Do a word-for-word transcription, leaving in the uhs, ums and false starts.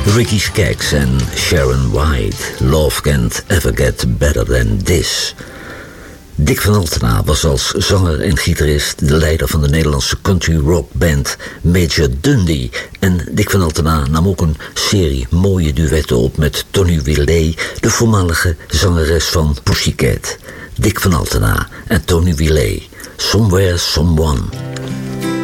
Ricky Skaggs en Sharon White. Love Can't Ever Get Better Than This. Dick van Altena was als zanger en gitarist de leider van de Nederlandse country rock band Major Dundee. En Dick van Altena nam ook een serie mooie duetten op met Tony Willet, de voormalige zangeres van Pussycat. Dick van Altena en Tony Willet, Somewhere Someone.